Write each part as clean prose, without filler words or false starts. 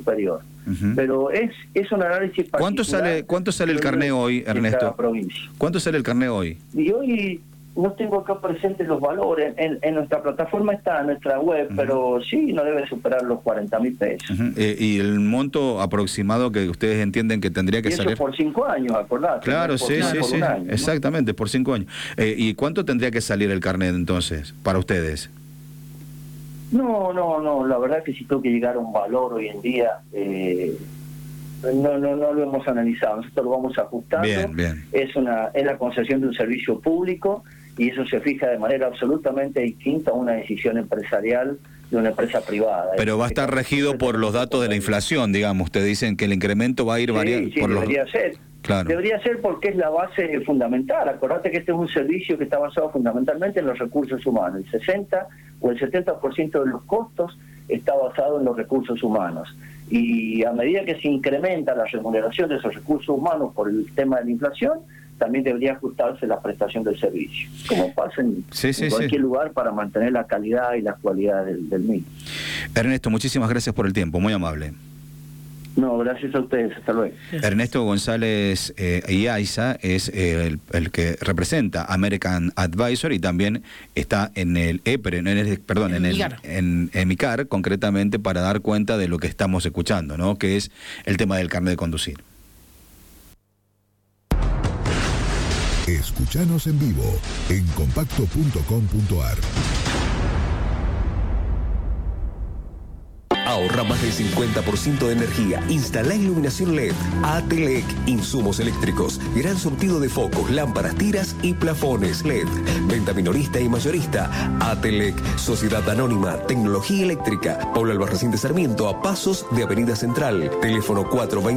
superior. Pero es un análisis particular. ¿Cuánto sale el carné hoy, Ernesto? Provincia. ¿Cuánto sale el carné hoy? Y hoy no tengo acá presentes los valores. En nuestra plataforma está, en nuestra web, pero sí, no debe superar los 40.000 pesos. ¿Y el monto aproximado que ustedes entienden que tendría que salir? Eso por 5 años, acordate. Claro, sí, año, ¿no? Exactamente, por 5 años. ¿Y cuánto tendría que salir el carnet entonces, para ustedes? No, la verdad que si tengo que llegar a un valor hoy en día, no lo hemos analizado, nosotros lo vamos ajustando. Bien. Es la concesión de un servicio público y eso se fija de manera absolutamente distinta a una decisión empresarial de una empresa privada. Pero va a estar regido por los datos de la inflación, digamos. Ustedes dicen que el incremento va a ir variando. Sí, debería ser. Claro. Debería ser porque es la base fundamental. Acordate que este es un servicio que está basado fundamentalmente en los recursos humanos. El 60 o el 70% de los costos está basado en los recursos humanos. Y a medida que se incrementa la remuneración de esos recursos humanos por el tema de la inflación, también debería ajustarse la prestación del servicio, como pasa en cualquier lugar, para mantener la calidad y la cualidad del mismo. Ernesto, muchísimas gracias por el tiempo, muy amable. No, gracias a ustedes, hasta luego. Ernesto González Iaiza es el que representa American Advisor y también está en el en EMICAR, concretamente para dar cuenta de lo que estamos escuchando, ¿no? Que es el tema del carnet de conducir. Escuchanos en vivo en compacto.com.ar. Ahorra más del 50% de energía. Instala iluminación LED. ATLEC. Insumos eléctricos. Gran surtido de focos, lámparas, tiras y plafones LED. Venta minorista y mayorista. ATLEC. Sociedad Anónima. Tecnología eléctrica. Pablo Albarracín de Sarmiento, a pasos de Avenida Central. Teléfono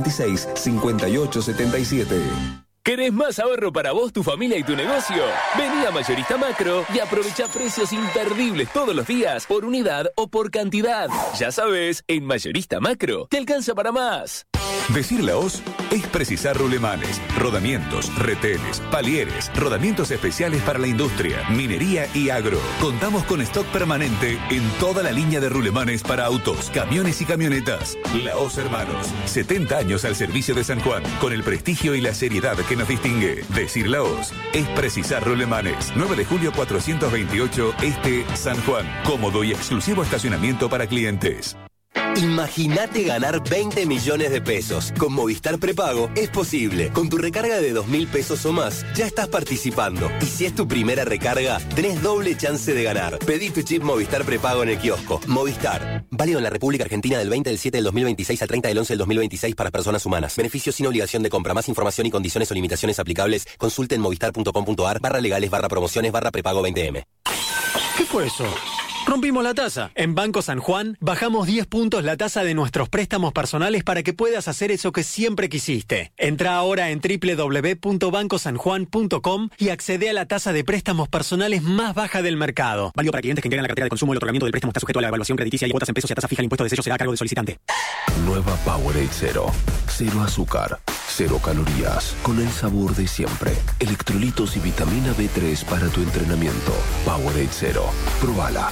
426-5877. ¿Querés más ahorro para vos, tu familia y tu negocio? Vení a Mayorista Macro y aprovecha precios imperdibles todos los días, por unidad o por cantidad. Ya sabes, en Mayorista Macro te alcanza para más. Decir la hoz es precisar rulemanes, rodamientos, retenes, palieres, rodamientos especiales para la industria, minería y agro. Contamos con stock permanente en toda la línea de rulemanes para autos, camiones y camionetas. La Hoz Hermanos, 70 años al servicio de San Juan, con el prestigio y la seriedad que nos distingue. Decir la Hoz es precisar rulemanes. 9 de julio 428 Este, San Juan. Cómodo y exclusivo estacionamiento para clientes. Imagínate ganar 20 millones de pesos. Con Movistar Prepago es posible. Con tu recarga de 2.000 pesos o más, ya estás participando. Y si es tu primera recarga, tenés doble chance de ganar. Pedí tu chip Movistar Prepago en el kiosco. Movistar. Válido en la República Argentina del 20 del 7 del 2026 al 30 del 11 del 2026 para personas humanas. Beneficios sin obligación de compra. Más información y condiciones o limitaciones aplicables. Consulte en movistar.com.ar/legales/promociones/prepago 20M. ¿Qué fue eso? Rompimos la tasa. En Banco San Juan bajamos 10 puntos la tasa de nuestros préstamos personales para que puedas hacer eso que siempre quisiste. Entra ahora en www.bancosanjuan.com y accede a la tasa de préstamos personales más baja del mercado. Válido para clientes que integran la cartera de consumo. El otorgamiento del préstamo está sujeto a la evaluación crediticia y cuotas en pesos y a tasa fija. El impuesto de sello será a cargo del solicitante. Nueva Powerade Zero. Cero azúcar, cero calorías, con el sabor de siempre. Electrolitos y vitamina B3 para tu entrenamiento. Powerade Zero. Probala.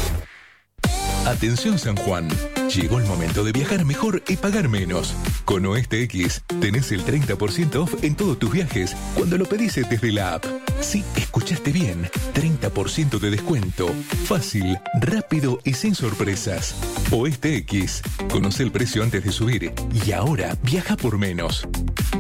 Atención San Juan, llegó el momento de viajar mejor y pagar menos. Con Oeste X tenés el 30% off en todos tus viajes cuando lo pedís desde la app. Sí, escuchaste bien, 30% de descuento. Fácil, rápido y sin sorpresas. Oeste X, conoce el precio antes de subir y ahora viaja por menos.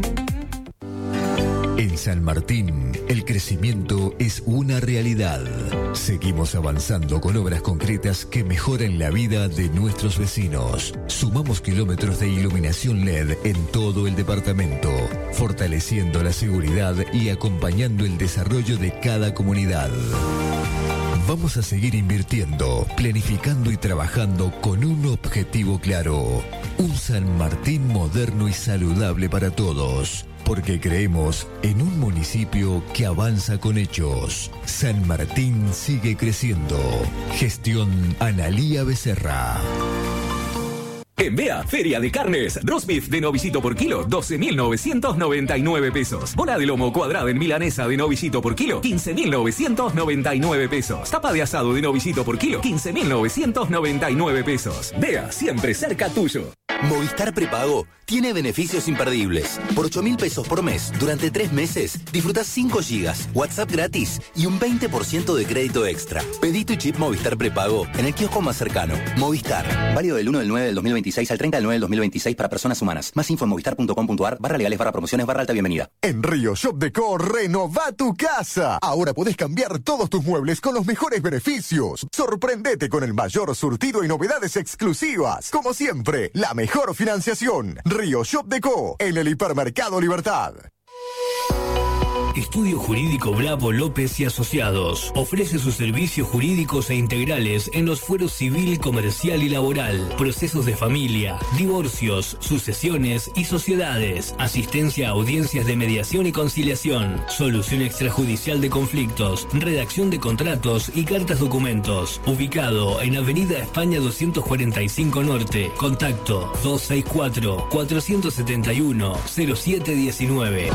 En San Martín, el crecimiento es una realidad. Seguimos avanzando con obras concretas que mejoran la vida de nuestros vecinos. Sumamos kilómetros de iluminación LED en todo el departamento, fortaleciendo la seguridad y acompañando el desarrollo de cada comunidad. Vamos a seguir invirtiendo, planificando y trabajando con un objetivo claro. Un San Martín moderno y saludable para todos. Porque creemos en un municipio que avanza con hechos. San Martín sigue creciendo. Gestión Analía Becerra. En Bea, Feria de Carnes, roast beef de novillito por kilo, 12.999 pesos. Bola de lomo cuadrada en milanesa de novillito por kilo, 15.999 pesos. Tapa de asado de novillito por kilo, 15.999 pesos. Bea, siempre cerca tuyo. Movistar Prepago tiene beneficios imperdibles. Por 8.000 pesos por mes, durante 3 meses, disfrutás 5 gigas, WhatsApp gratis y un 20% de crédito extra. Pedí tu chip Movistar Prepago en el kiosco más cercano. Movistar. Válido del 1 del 9 del 2026 al 30 del 9 del 2026 para personas humanas. Más info en movistar.com.ar/legales/promociones/alta bienvenida. En Río Shop Decor, renova tu casa. Ahora podés cambiar todos tus muebles con los mejores beneficios. Sorprendete con el mayor surtido y novedades exclusivas. Como siempre, la mejor financiación. Río Shop Decor, en el Hipermercado Libertad. Estudio Jurídico Bravo López y Asociados ofrece sus servicios jurídicos e integrales en los fueros civil, comercial y laboral, procesos de familia, divorcios, sucesiones y sociedades, asistencia a audiencias de mediación y conciliación, solución extrajudicial de conflictos, redacción de contratos y cartas documentos. Ubicado en Avenida España 245 Norte. Contacto 264-471-0719.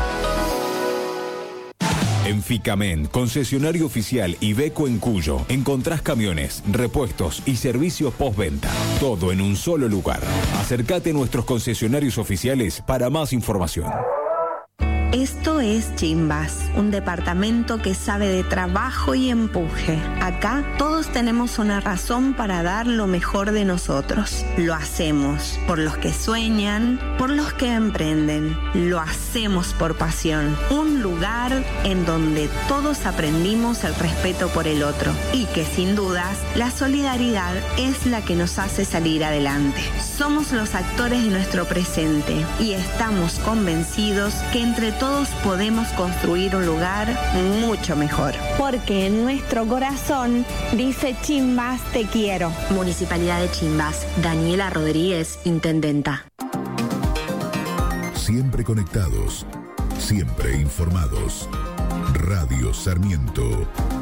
En Ficamen, concesionario oficial Iveco en Cuyo, encontrás camiones, repuestos y servicios postventa. Todo en un solo lugar. Acércate a nuestros concesionarios oficiales para más información. Esto es Chimbas, un departamento que sabe de trabajo y empuje. Acá todos tenemos una razón para dar lo mejor de nosotros. Lo hacemos por los que sueñan, por los que emprenden. Lo hacemos por pasión. Un lugar en donde todos aprendimos el respeto por el otro y que sin dudas la solidaridad es la que nos hace salir adelante. Somos los actores de nuestro presente y estamos convencidos que entre todos podemos construir un lugar mucho mejor. Porque en nuestro corazón dice Chimbas, te quiero. Municipalidad de Chimbas. Daniela Rodríguez, intendenta. Siempre conectados, siempre informados. Radio Sarmiento.